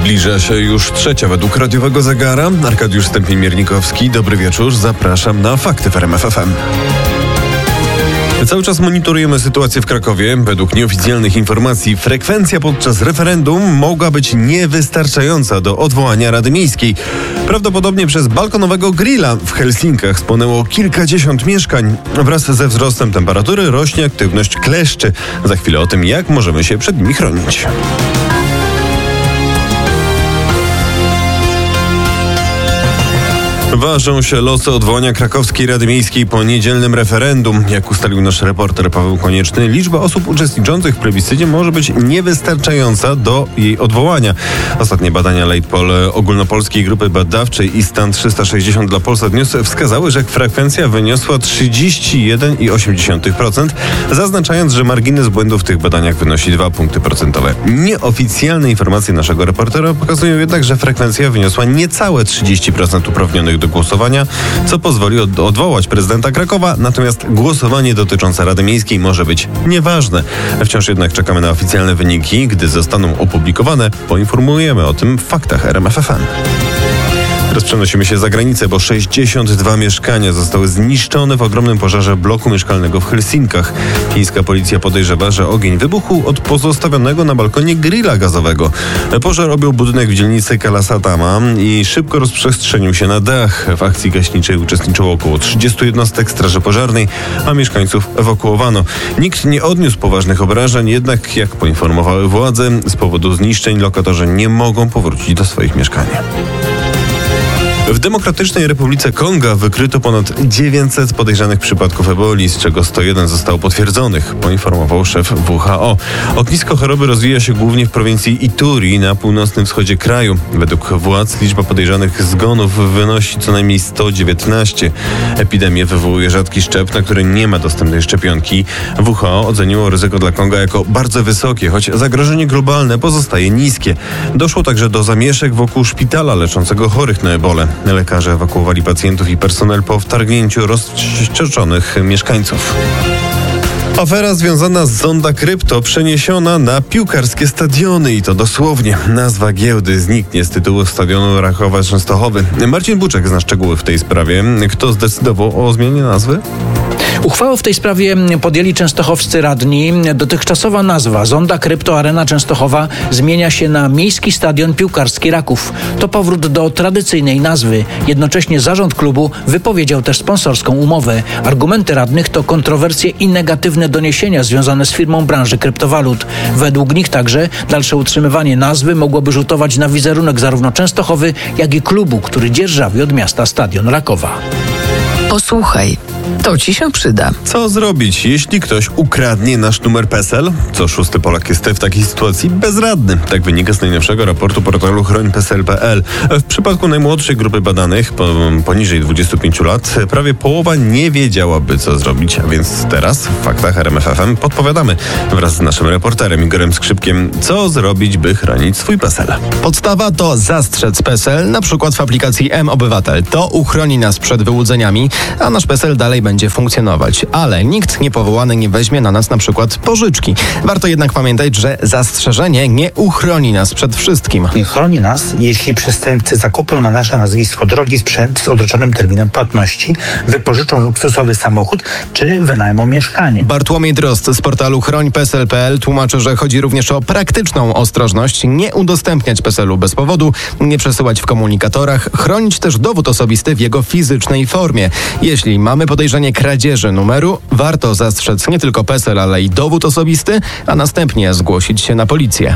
Zbliża się już trzecia według radiowego zegara. Arkadiusz Stępień-Miernikowski, dobry wieczór. Zapraszam na Fakty w RMF FM. Cały czas monitorujemy sytuację w Krakowie. Według nieoficjalnych informacji frekwencja podczas referendum mogła być niewystarczająca do odwołania Rady Miejskiej. Prawdopodobnie przez balkonowego grilla w Helsinkach spłonęło kilkadziesiąt mieszkań. Wraz ze wzrostem temperatury rośnie aktywność kleszczy. Za chwilę o tym, jak możemy się przed nimi chronić. Ważą się losy odwołania Krakowskiej Rady Miejskiej po niedzielnym referendum. Jak ustalił nasz reporter Paweł Konieczny, liczba osób uczestniczących w plebiscycie może być niewystarczająca do jej odwołania. Ostatnie badania Leitpol Ogólnopolskiej Grupy Badawczej i Stan 360 dla Polsat News wskazały, że frekwencja wyniosła 31,8%, zaznaczając, że margines błędu w tych badaniach wynosi 2 punkty procentowe. Nieoficjalne informacje naszego reportera pokazują jednak, że frekwencja wyniosła niecałe 30% uprawnionych do głosowania, co pozwoli odwołać prezydenta Krakowa, natomiast głosowanie dotyczące Rady Miejskiej może być nieważne. Wciąż jednak czekamy na oficjalne wyniki. Gdy zostaną opublikowane, poinformujemy o tym w Faktach RMF FM. Teraz przenosimy się za granicę, bo 62 mieszkania zostały zniszczone w ogromnym pożarze bloku mieszkalnego w Helsinkach. Chińska policja podejrzewa, że ogień wybuchł od pozostawionego na balkonie grilla gazowego. Pożar objął budynek w dzielnicy Kalasatama i szybko rozprzestrzenił się na dach. W akcji gaśniczej uczestniczyło około 30 jednostek straży pożarnej, a mieszkańców ewakuowano. Nikt nie odniósł poważnych obrażeń, jednak jak poinformowały władze, z powodu zniszczeń lokatorzy nie mogą powrócić do swoich mieszkań. W Demokratycznej Republice Konga wykryto ponad 900 podejrzanych przypadków eboli, z czego 101 zostało potwierdzonych, poinformował szef WHO. Ognisko choroby rozwija się głównie w prowincji Ituri na północnym wschodzie kraju. Według władz liczba podejrzanych zgonów wynosi co najmniej 119. Epidemię wywołuje rzadki szczep, na który nie ma dostępnej szczepionki. WHO oceniło ryzyko dla Konga jako bardzo wysokie, choć zagrożenie globalne pozostaje niskie. Doszło także do zamieszek wokół szpitala leczącego chorych na ebolę. Lekarze ewakuowali pacjentów i personel po wtargnięciu rozwścieczonych mieszkańców. Afera związana z Zonda Krypto przeniesiona na piłkarskie stadiony i to dosłownie. Nazwa giełdy zniknie z tytułu stadionu Rakowa Częstochowy. Marcin Buczek zna szczegóły w tej sprawie. Kto zdecydował o zmianie nazwy? Uchwałę w tej sprawie podjęli częstochowscy radni. Dotychczasowa nazwa Zonda Krypto Arena Częstochowa zmienia się na Miejski Stadion Piłkarski Raków. To powrót do tradycyjnej nazwy. Jednocześnie zarząd klubu wypowiedział też sponsorską umowę. Argumenty radnych to kontrowersje i negatywne doniesienia związane z firmą branży kryptowalut. Według nich także dalsze utrzymywanie nazwy mogłoby rzutować na wizerunek zarówno Częstochowy, jak i klubu, który dzierżawi od miasta Stadion Rakowa. Posłuchaj, to ci się przyda. Co zrobić, jeśli ktoś ukradnie nasz numer PESEL? Co szósty Polak jest w takiej sytuacji bezradny. Tak wynika z najnowszego raportu portalu chrońpesel.pl. W przypadku najmłodszej grupy badanych, poniżej 25 lat, prawie połowa nie wiedziałaby, co zrobić. A więc teraz w Faktach RMF FM podpowiadamy wraz z naszym reporterem Igorem Skrzypkiem, co zrobić, by chronić swój PESEL. Podstawa to zastrzec PESEL, na przykład w aplikacji mObywatel. To uchroni nas przed wyłudzeniami, a nasz PESEL dalej będzie funkcjonować. Ale nikt niepowołany nie weźmie na nas na przykład pożyczki. Warto jednak pamiętać, że zastrzeżenie nie uchroni nas przed wszystkim. Nie chroni nas, jeśli przestępcy zakupią na nasze nazwisko drogi sprzęt z odroczonym terminem płatności, wypożyczą luksusowy samochód czy wynajmą mieszkanie. Bartłomiej Drozd z portalu chrońpesel.pl tłumaczy, że chodzi również o praktyczną ostrożność, nie udostępniać PESEL-u bez powodu, nie przesyłać w komunikatorach, chronić też dowód osobisty w jego fizycznej formie. Jeśli mamy podejrzenie kradzieży numeru, warto zastrzec nie tylko PESEL, ale i dowód osobisty, a następnie zgłosić się na policję.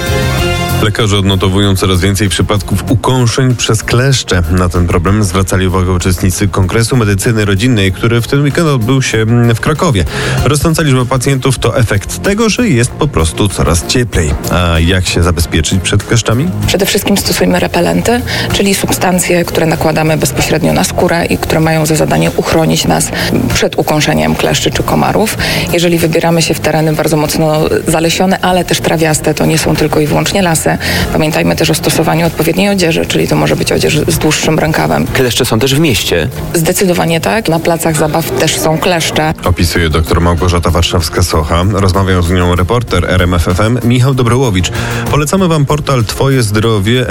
Lekarze odnotowują coraz więcej przypadków ukąszeń przez kleszcze. Na ten problem zwracali uwagę uczestnicy Kongresu Medycyny Rodzinnej, który w ten weekend odbył się w Krakowie. Rosnąca liczba pacjentów to efekt tego, że jest po prostu coraz cieplej. A jak się zabezpieczyć przed kleszczami? Przede wszystkim stosujmy repelenty, czyli substancje, które nakładamy bezpośrednio na skórę i które mają za zadanie uchronić nas przed ukąszeniem kleszczy czy komarów. Jeżeli wybieramy się w tereny bardzo mocno zalesione, ale też trawiaste, to nie są tylko i wyłącznie lasy, pracy. Pamiętajmy też o stosowaniu odpowiedniej odzieży, czyli to może być odzież z dłuższym rękawem. Kleszcze są też w mieście. Zdecydowanie tak. Na placach zabaw też są kleszcze. Opisuje dr Małgorzata Warszawska-Socha. Rozmawiał z nią reporter RMF FM Michał Dobrołowicz. Polecamy Wam portal Twoje Zdrowie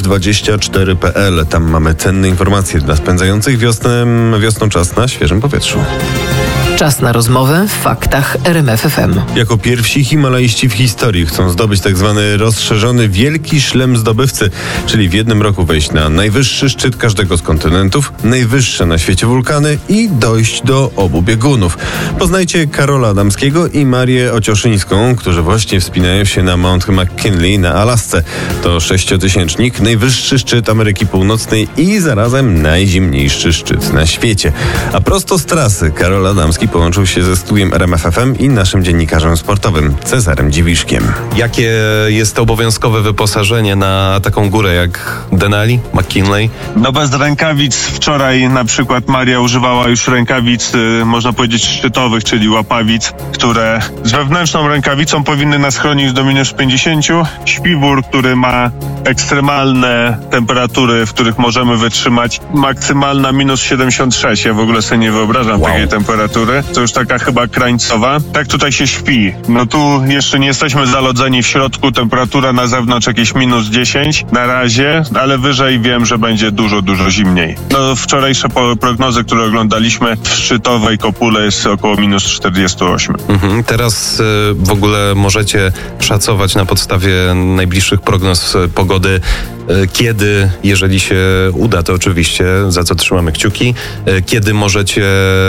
rmf24.pl. Tam mamy cenne informacje dla spędzających wiosną czas na świeżym powietrzu. Czas na rozmowę w faktach RMF FM. Jako pierwsi himalaiści w historii chcą zdobyć tak zwany rozszerzony wielki szlem zdobywcy, czyli w jednym roku wejść na najwyższy szczyt każdego z kontynentów, najwyższe na świecie wulkany i dojść do obu biegunów. Poznajcie Karola Adamskiego i Marię Ocioszyńską, którzy właśnie wspinają się na Mount McKinley na Alasce. To 6-tysięcznik, najwyższy szczyt Ameryki Północnej i zarazem najzimniejszy szczyt na świecie. A prosto z trasy Karol Adamski połączył się ze studiem RMF FM i naszym dziennikarzem sportowym Cezarem Dziwiszkiem. Jakie jest obowiązkowe wyposażenie na taką górę jak Denali, McKinley? No bez rękawic. Wczoraj na przykład Maria używała już rękawic, można powiedzieć szczytowych, czyli łapawic, które z wewnętrzną rękawicą powinny nas chronić do minus 50. Śpiwór, który ma ekstremalne temperatury, w których możemy wytrzymać maksymalna minus 76. Ja w ogóle sobie nie wyobrażam takiej temperatury. To już taka chyba krańcowa. Tak tutaj się śpi. No tu jeszcze nie jesteśmy zalodzeni w środku. Temperatura na zewnątrz jakieś minus 10 na razie, ale wyżej wiem, że będzie dużo, dużo zimniej. No wczorajsze prognozy, które oglądaliśmy w szczytowej kopule jest około minus 48. Teraz w ogóle możecie szacować na podstawie najbliższych prognoz pogody, kiedy, jeżeli się uda, to oczywiście, za co trzymamy kciuki, kiedy możecie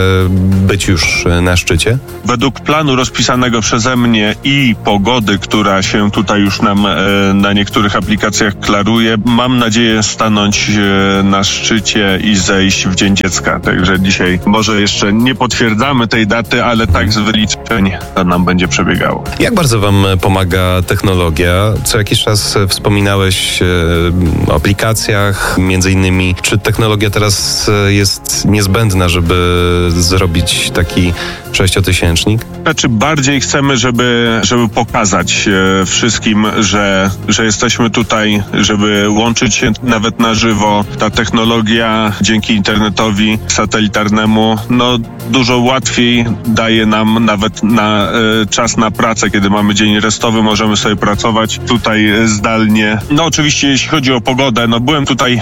być już na szczycie? Według planu rozpisanego przeze mnie i pogody, która się tutaj już nam na niektórych aplikacjach klaruje, mam nadzieję stanąć na szczycie i zejść w Dzień Dziecka. Także dzisiaj może jeszcze nie potwierdzamy tej daty, ale tak z wyliczeń to nam będzie przebiegało. Jak bardzo Wam pomaga technologia? Co jakiś czas wspominałeś o aplikacjach, między innymi. Czy technologia teraz jest niezbędna, żeby zrobić taki 6-tysięcznik? Znaczy bardziej chcemy, żeby pokazać wszystkim, że jesteśmy tutaj, żeby łączyć się nawet na żywo. Ta technologia dzięki internetowi satelitarnemu dużo łatwiej daje nam nawet na czas na pracę, kiedy mamy dzień restowy, możemy sobie pracować tutaj zdalnie. No oczywiście jeśli chodzi o pogodę, byłem tutaj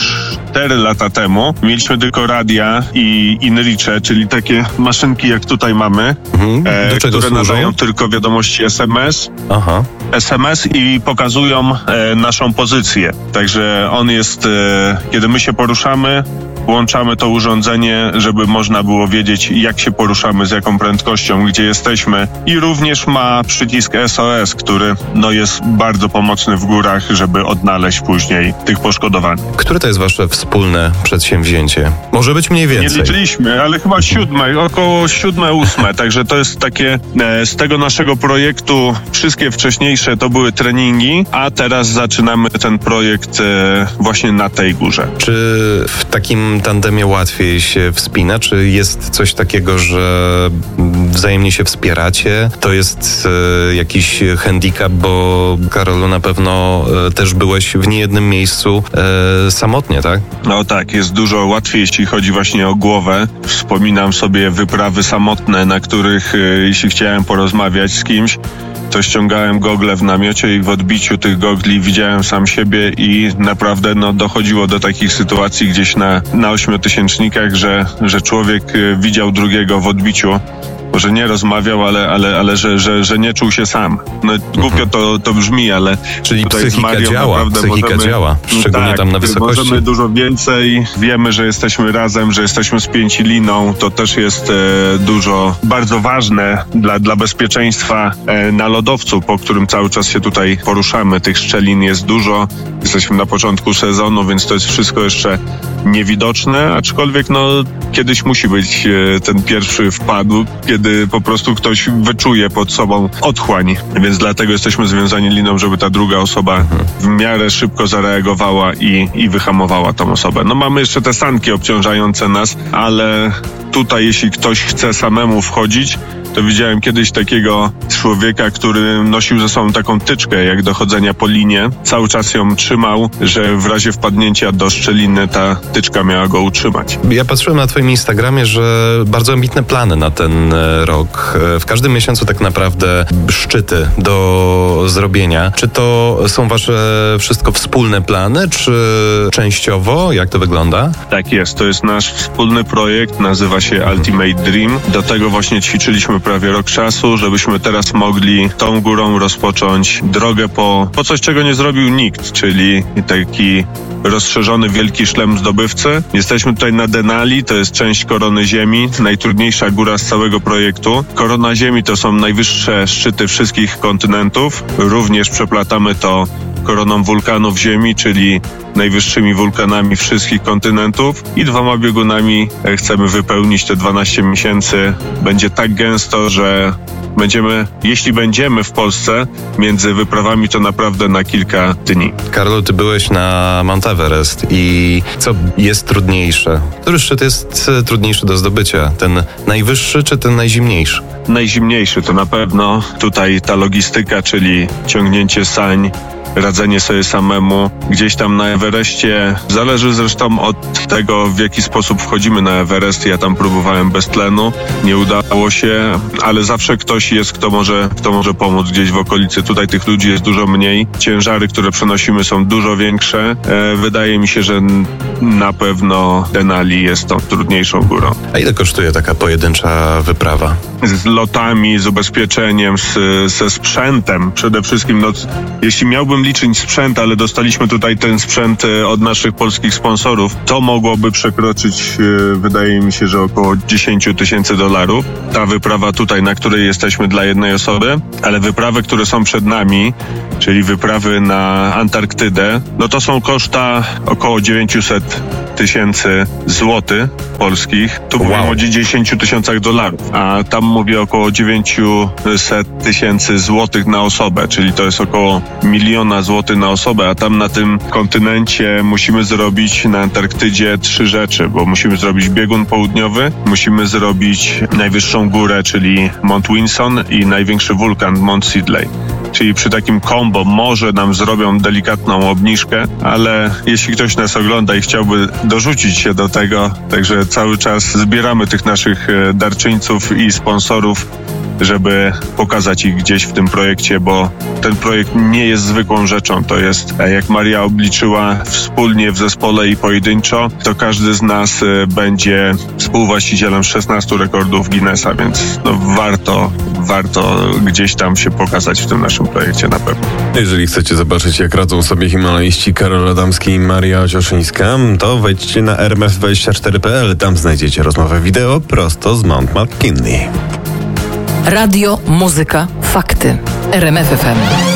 4 lata temu. Mieliśmy tylko radia i inricze, czyli takie maszynki jak tutaj mamy, które nadają tylko wiadomości SMS. SMS i pokazują naszą pozycję. Także on jest, kiedy my się poruszamy, włączamy to urządzenie, żeby można było wiedzieć, jak się poruszamy, z jaką prędkością, gdzie jesteśmy. I również ma przycisk SOS, który jest bardzo pomocny w górach, żeby odnaleźć później tych poszkodowanych. Które to jest wasze wspólne przedsięwzięcie? Może być mniej więcej. Nie liczyliśmy, ale chyba 7, około 7-8. Także to jest takie, z tego naszego projektu wszystkie wcześniejsze to były treningi, a teraz zaczynamy ten projekt właśnie na tej górze. Czy w takim tandemie łatwiej się wspina? Czy jest coś takiego, że wzajemnie się wspieracie? To jest jakiś handicap, bo Karolu, na pewno też byłeś w niejednym miejscu samotnie, tak? No tak, jest dużo łatwiej, jeśli chodzi właśnie o głowę. Wspominam sobie wyprawy samotne, na których jeśli chciałem porozmawiać z kimś, to ściągałem gogle w namiocie i w odbiciu tych gogli widziałem sam siebie i naprawdę dochodziło do takich sytuacji gdzieś na 8-tysięcznikach, że człowiek widział drugiego w odbiciu. Może nie rozmawiał, ale że nie czuł się sam. Głupio to brzmi, ale czyli tutaj psychika działa, szczególnie tam na wysokości. Możemy dużo więcej. Wiemy, że jesteśmy razem, że jesteśmy spięci liną. To też jest bardzo ważne dla bezpieczeństwa na lodowcu, po którym cały czas się tutaj poruszamy. Tych szczelin jest dużo. Jesteśmy na początku sezonu, więc to jest wszystko jeszcze niewidoczne, aczkolwiek kiedyś musi być ten pierwszy wpadł, kiedy po prostu ktoś wyczuje pod sobą otchłań, więc dlatego jesteśmy związani liną, żeby ta druga osoba w miarę szybko zareagowała i wyhamowała tą osobę. Mamy jeszcze te sanki obciążające nas, ale tutaj jeśli ktoś chce samemu wchodzić, to widziałem kiedyś takiego człowieka, który nosił ze sobą taką tyczkę jak do chodzenia po linie. Cały czas ją trzymał, że w razie wpadnięcia do szczeliny ta tyczka miała go utrzymać. Ja patrzyłem na twoim Instagramie, że bardzo ambitne plany na ten rok. W każdym miesiącu tak naprawdę szczyty do zrobienia. Czy to są wasze wszystko wspólne plany, czy częściowo? Jak to wygląda? Tak jest, to jest nasz wspólny projekt, nazywa się Ultimate Dream. Do tego właśnie ćwiczyliśmy prawie rok czasu, żebyśmy teraz mogli tą górą rozpocząć drogę po coś, czego nie zrobił nikt, czyli taki rozszerzony wielki szlem zdobywcy. Jesteśmy tutaj na Denali, to jest część Korony Ziemi, najtrudniejsza góra z całego projektu. Korona Ziemi to są najwyższe szczyty wszystkich kontynentów. Również przeplatamy to koroną wulkanów Ziemi, czyli najwyższymi wulkanami wszystkich kontynentów i 2 biegunami chcemy wypełnić te 12 miesięcy. Będzie tak gęsto, że jeśli będziemy w Polsce, między wyprawami to naprawdę na kilka dni. Karolu, ty byłeś na Mount Everest i co jest trudniejsze? Który szczyt jest trudniejszy do zdobycia? Ten najwyższy czy ten najzimniejszy? Najzimniejszy to na pewno tutaj ta logistyka, czyli ciągnięcie sań, radzenie sobie samemu. Gdzieś tam na Everestie, zależy zresztą od tego, w jaki sposób wchodzimy na Everest. Ja tam próbowałem bez tlenu, nie udało się, ale zawsze ktoś jest, kto może pomóc gdzieś w okolicy. Tutaj tych ludzi jest dużo mniej. Ciężary, które przenosimy, są dużo większe. Wydaje mi się, że na pewno Denali jest tą trudniejszą górą. A ile kosztuje taka pojedyncza wyprawa? Z lotami, z ubezpieczeniem, ze sprzętem przede wszystkim. Jeśli miałbym liczyć sprzęt, ale dostaliśmy tutaj ten sprzęt od naszych polskich sponsorów, to mogłoby przekroczyć, wydaje mi się, że około $10,000. Ta wyprawa tutaj, na której jesteśmy dla jednej osoby, ale wyprawy, które są przed nami, czyli wyprawy na Antarktydę, no to są koszta około $900,000 polskich. Tu mówię o $10,000, a tam mówię około $900,000 na osobę, czyli to jest około $1 000 000 na osobę, a tam na tym kontynencie musimy zrobić na Antarktydzie 3 rzeczy, bo musimy zrobić biegun południowy, musimy zrobić najwyższą górę, czyli Mount Vinson i największy wulkan Mount Sidley. Czyli przy takim combo może nam zrobią delikatną obniżkę, ale jeśli ktoś nas ogląda i chciałby dorzucić się do tego, także cały czas zbieramy tych naszych darczyńców i sponsorów, żeby pokazać ich gdzieś w tym projekcie, bo ten projekt nie jest zwykłą rzeczą. To jest, jak Maria obliczyła, wspólnie w zespole i pojedynczo, to każdy z nas będzie współwłaścicielem 16 rekordów Guinnessa, więc warto gdzieś tam się pokazać w tym naszym projekcie na pewno. Jeżeli chcecie zobaczyć, jak radzą sobie himalaiści Karol Adamski i Maria Ocioszyńska, to wejdźcie na rmf24.pl. Tam znajdziecie rozmowę wideo prosto z Mount McKinley. Radio, muzyka, fakty. RMF FM.